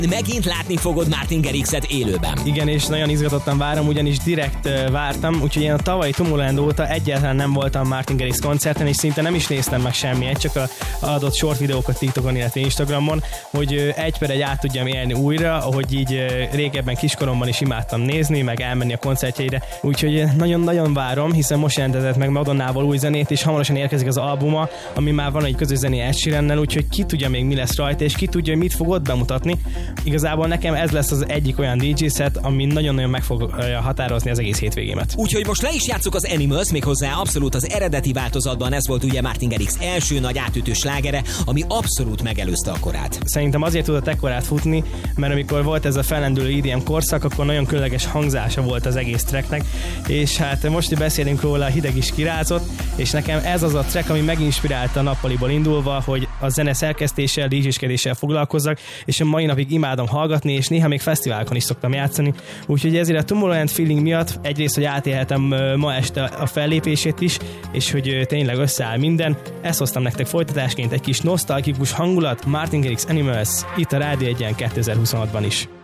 Megint látni fogod Martin Garrixet élőben. Igen, és nagyon izgatottan várom, ugyanis direkt vártam, úgyhogy én a tavalyi Tomorrowland óta egyáltalán nem voltam Martin Garrix koncerten, és szinte nem is néztem meg semmilyen, csak a adott short videókat TikTokon, illetve Instagramon, hogy egy per egy át tudjam élni újra, ahogy így régebben kiskoromban is imádtam nézni, meg elmenni a koncertjeire. Úgyhogy nagyon-nagyon várom, hiszen most jelentetett meg Madonnával új zenét, és hamarosan érkezik az albuma, ami már van egy közös zené Ed Sheerannel, úgyhogy ki tudja még mi lesz rajta, és ki tudja, hogy mit fog ott bemutatni. Igazából nekem ez lesz az egyik olyan DJ set, ami nagyon-nagyon meg fog határozni az egész hétvégémet. Úgyhogy most le is játsszuk az Animals, méghozzá abszolút az eredeti változatban. Ez volt ugye Martin Garrix első nagy átütő slágere, ami abszolút megelőzte a korát. Szerintem azért tudott ekkorát futni, mert amikor volt ez a fellendülő EDM korszak, akkor nagyon különleges hangzása volt az egész tracknek, és hát most, hogy beszélünk róla, hideg is kirázott, és nekem ez az a track, ami meginspirálta a nappaliból indulva, hogy a zene szerkesztéssel, DJ-skedéssel foglalkozzak, és a mai napig imádom hallgatni, és néha még fesztiválokon is szoktam játszani. Úgyhogy ezért a Tomorrowland feeling miatt egyrészt, hogy átélhetem ma este a fellépését is, és hogy tényleg összeáll minden. Ezt hoztam nektek folytatásként, egy kis nosztalgikus hangulat, Martin Garrix Animals, itt a Rádió 1-en 2026-ban is.